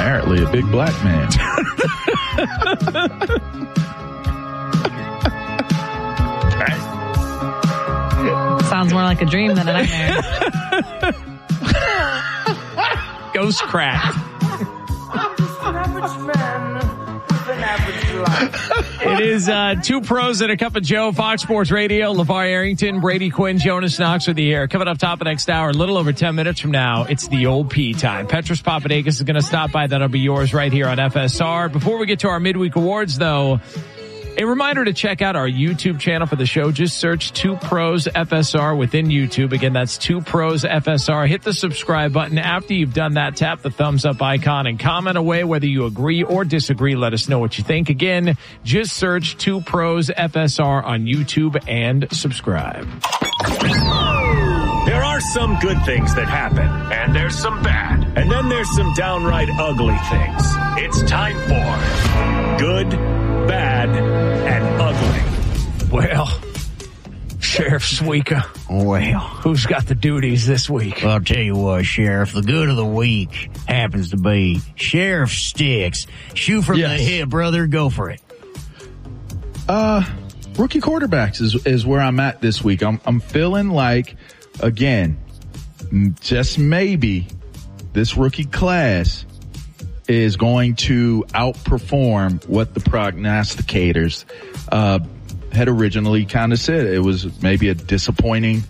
Apparently a big black man. Sounds more like a dream than a nightmare. Ghost crack. It is Two Pros and a Cup of Joe, Fox Sports Radio. LeVar Arrington, Brady Quinn, Jonas Knox with the air. Coming up top of next hour, a little over 10 minutes from now, it's the OP time. Petros Papadakis is going to stop by. That'll be yours right here on FSR. Before we get to our midweek awards, though, a reminder to check out our YouTube channel for the show. Just search Two Pros FSR within YouTube. Again, that's Two Pros FSR. Hit the subscribe button. After you've done that, tap the thumbs up icon and comment away whether you agree or disagree. Let us know what you think. Again, just search Two Pros FSR on YouTube and subscribe. There are some good things that happen, and there's some bad, and then there's some downright ugly things. It's time for Good, Bad, and Ugly. Well, Sheriff Suika. Well, Who's got the duties this week? I'll tell you what, Sheriff, the good of the week happens to be Sheriff Sticks. Shoot from the hip, brother. Go for it. Rookie quarterbacks is where I'm at this week. I'm feeling like, again, just maybe this rookie class is going to outperform what the prognosticators had originally kind of said. It was maybe a disappointing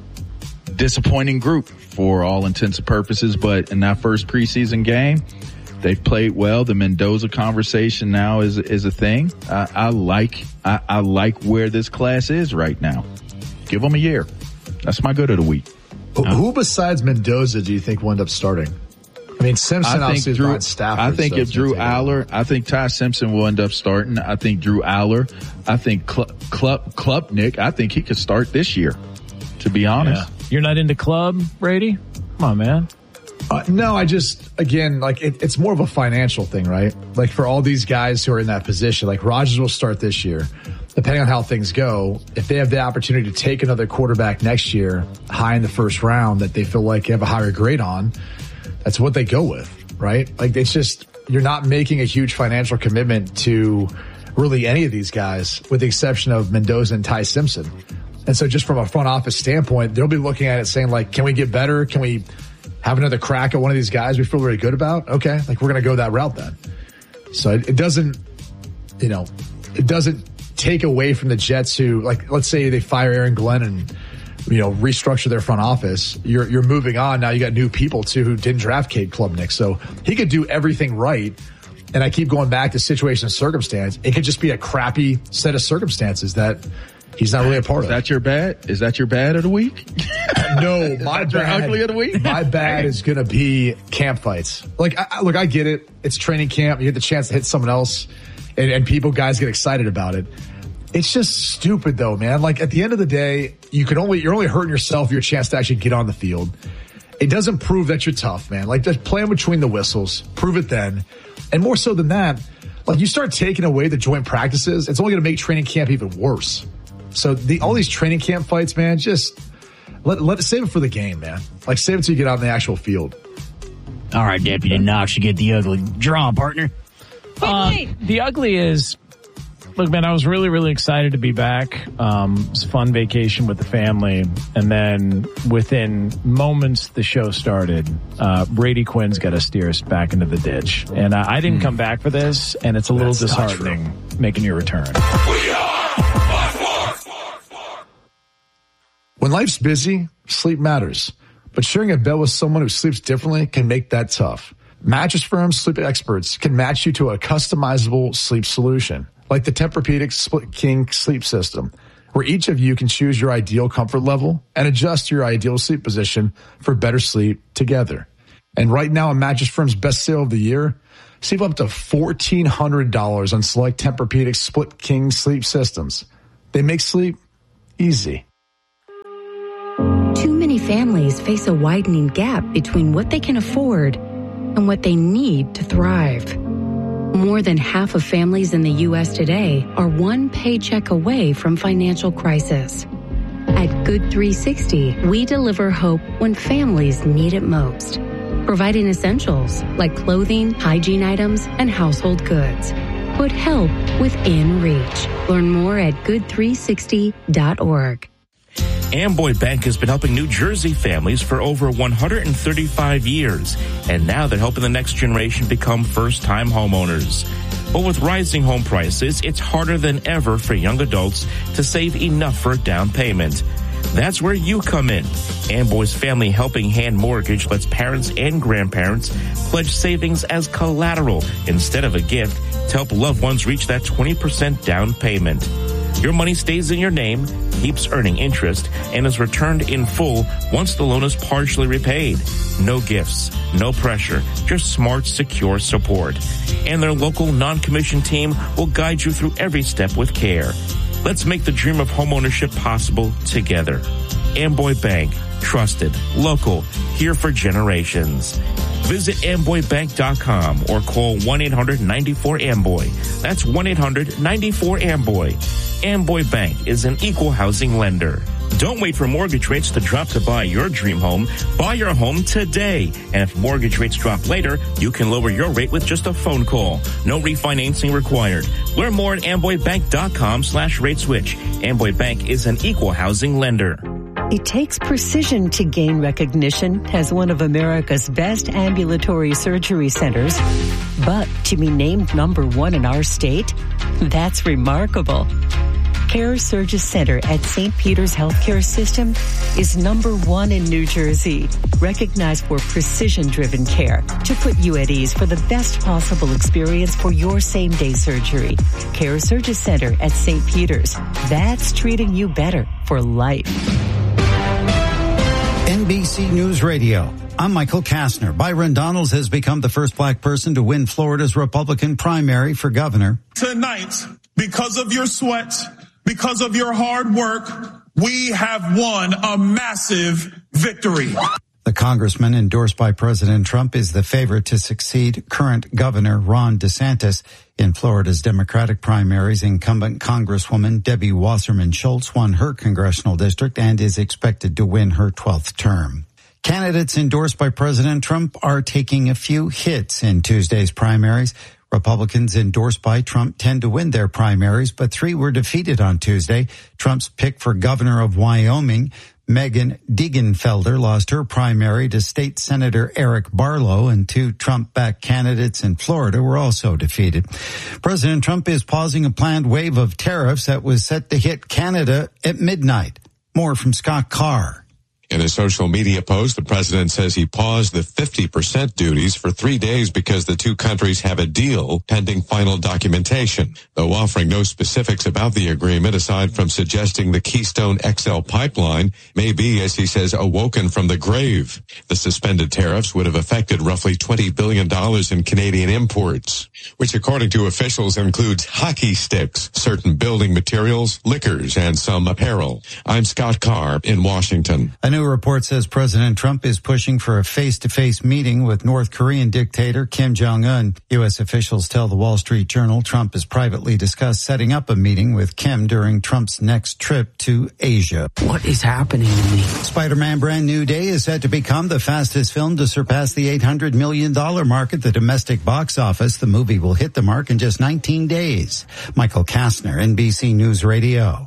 group for all intents and purposes, but in that first preseason game, they've played well. The Mendoza conversation now is a thing. I like where this class is right now. Give them a year. That's my good of the week. Who besides Mendoza do you think will end up starting? I mean, Simpson obviously is behind Stafford. I think if Drew Aller, I think Ty Simpson will end up starting. I think Drew Aller. I think Klubnik. I think he could start this year, to be honest. Yeah. You're not into Club, Brady? Come on, man. No, I just, again, like it's more of a financial thing, right? Like for all these guys who are in that position, like Rodgers will start this year. Depending on how things go, if they have the opportunity to take another quarterback next year high in the first round that they feel like they have a higher grade on, that's what they go with, right? Like it's just, you're not making a huge financial commitment to really any of these guys with the exception of Mendoza and Ty Simpson. And so just from a front office standpoint, they'll be looking at it saying like, can we get better? Can we have another crack at one of these guys we feel very good about? Okay. Like we're going to go that route then. So it doesn't, it doesn't take away from the Jets who, like, let's say they fire Aaron Glenn and, restructure their front office. You're moving on. Now you got new people too who didn't draft Cade Klubnik. So he could do everything right. And I keep going back to situation and circumstance. It could just be a crappy set of circumstances that he's not really a part of. Is that your bad? Is that your bad of the week? No, my bad. Ugly of the week? My bad is going to be camp fights. Like, look, I get it. It's training camp. You get the chance to hit someone else and guys get excited about it. It's just stupid though, man. Like at the end of the day, you're only hurting yourself your chance to actually get on the field. It doesn't prove that you're tough, man. Like just playing between the whistles, prove it then. And more so than that, like you start taking away the joint practices, it's only going to make training camp even worse. So all these training camp fights, man, just save it for the game, man. Like save it till you get out in the actual field. All right, Deputy Knox, you get the ugly. Draw, partner. The ugly is, look, man, I was really, really excited to be back. It was a fun vacation with the family. And then within moments the show started, Brady Quinn's got to steer us back into the ditch. And I didn't come back for this, and it's a little disheartening making your return. When life's busy, sleep matters. But sharing a bed with someone who sleeps differently can make that tough. Mattress Firm sleep experts can match you to a customizable sleep solution, like the Tempur-Pedic Split King sleep system, where each of you can choose your ideal comfort level and adjust your ideal sleep position for better sleep together. And right now, on Mattress Firm's best sale of the year, save up to $1,400 on select Tempur-Pedic Split King sleep systems. They make sleep easy. Too many families face a widening gap between what they can afford and what they need to thrive. More than half of families in the U.S. today are one paycheck away from financial crisis. At Good 360, we deliver hope when families need it most. providing essentials like clothing, hygiene items, and household goods. Put help within reach. Learn more at good360.org. Amboy Bank has been helping New Jersey families for over 135 years, and now they're helping the next generation become first-time homeowners. But with rising home prices, it's harder than ever for young adults to save enough for a down payment. That's where you come in. Amboy's Family Helping Hand Mortgage lets parents and grandparents pledge savings as collateral instead of a gift to help loved ones reach that 20% down payment. Your money stays in your name, keeps earning interest, and is returned in full once the loan is partially repaid. No gifts, no pressure, just smart, secure support. And their local non-commissioned team will guide you through every step with care. Let's make the dream of homeownership possible together. Amboy Bank, trusted, local, here for generations. Visit amboybank.com or call 1-800-94-AMBOY. That's 1-800-94-AMBOY. Amboy Bank is an equal housing lender. Don't wait for mortgage rates to drop to buy your dream home. Buy your home today. And if mortgage rates drop later, you can lower your rate with just a phone call. No refinancing required. Learn more at amboybank.com/rate switch. Amboy Bank is an equal housing lender. It takes precision to gain recognition as one of America's best ambulatory surgery centers. But to be named number one in our state, that's remarkable. CareSurgis Center at St. Peter's Healthcare System is number one in New Jersey, recognized for precision-driven care to put you at ease for the best possible experience for your same-day surgery. CareSurgis Center at St. Peter's. That's treating you better for life. NBC News Radio. I'm Michael Kastner. Byron Donalds has become the first black person to win Florida's Republican primary for governor. Tonight, because of your sweat, because of your hard work, we have won a massive victory. The congressman endorsed by President Trump is the favorite to succeed current Governor Ron DeSantis. In Florida's Democratic primaries, incumbent Congresswoman Debbie Wasserman Schultz won her congressional district and is expected to win her 12th term. Candidates endorsed by President Trump are taking a few hits in Tuesday's primaries. Republicans endorsed by Trump tend to win their primaries, but 3 were defeated on Tuesday. Trump's pick for governor of Wyoming, Megan Degenfelder, lost her primary to State Senator Eric Barlow, and 2 Trump-backed candidates in Florida were also defeated. President Trump is pausing a planned wave of tariffs that was set to hit Canada at midnight. More from Scott Carr. In a social media post, the president says he paused the 50% duties for 3 days because the two countries have a deal pending final documentation, though offering no specifics about the agreement aside from suggesting the Keystone XL pipeline may be, as he says, awoken from the grave. The suspended tariffs would have affected roughly $20 billion in Canadian imports, which according to officials includes hockey sticks, certain building materials, liquors, and some apparel. I'm Scott Carr in Washington. A new report says President Trump is pushing for a face-to-face meeting with North Korean dictator Kim Jong-un. U.S. officials tell the Wall Street Journal Trump has privately discussed setting up a meeting with Kim during Trump's next trip to Asia. What is happening to me? Spider-Man Brand New Day is set to become the fastest film to surpass the $800 million mark at the domestic box office. The movie will hit the mark in just 19 days. Michael Kastner, NBC News Radio.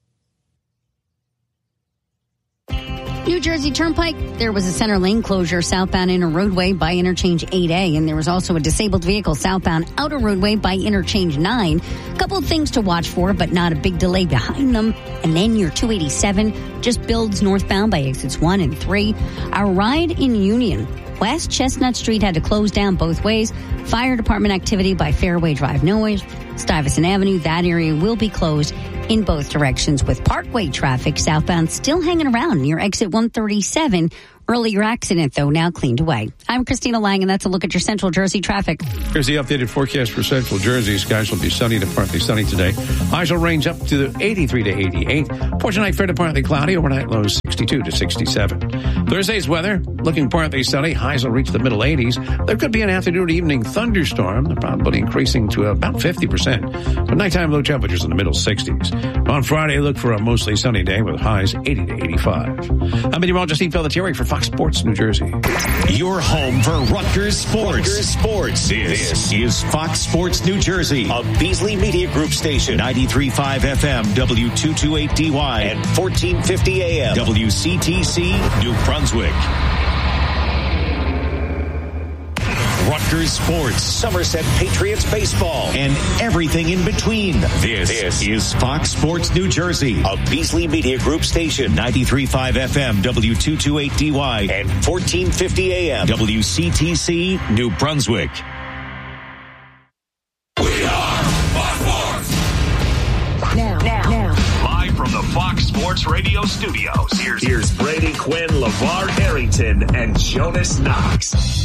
New Jersey Turnpike, there was a center lane closure southbound inner roadway by interchange 8A, and there was also a disabled vehicle southbound outer roadway by interchange 9. A couple of things to watch for, but not a big delay behind them. And then your 287 just builds northbound by exits 1 and 3. Our ride in Union, West Chestnut Street had to close down both ways. Fire department activity by Fairway Drive North, Stuyvesant Avenue, that area will be closed in both directions, with Parkway traffic southbound still hanging around near exit 137. Earlier accident, though, now cleaned away. I'm Christina Lang, and that's a look at your Central Jersey traffic. Here's the updated forecast for Central Jersey. Skies will be sunny to partly sunny today. Highs will range up to 83 to 88. For tonight, fair to partly cloudy. Overnight lows 62 to 67. Thursday's weather, looking partly sunny. Highs will reach the middle 80s. There could be an afternoon evening thunderstorm, the probability increasing to about 50%. But nighttime low temperatures in the middle 60s. On Friday, look for a mostly sunny day with highs 80 to 85. I'm meteorologist Steve Pelletieri for Fox Sports New Jersey. Your home for Rutgers Sports. This is Fox Sports New Jersey, a Beasley Media Group station. 93.5 FM, W228DY, and 1450 AM, WCTC, New Brunswick. Rutgers Sports, Somerset Patriots baseball, and everything in between. This is Fox Sports New Jersey, a Beasley Media Group station. 93.5 FM, W228DY, and 1450 AM, WCTC, New Brunswick. Now. Live from the Fox Sports Radio studios, here's Brady Quinn, LeVar Arrington, and Jonas Knox.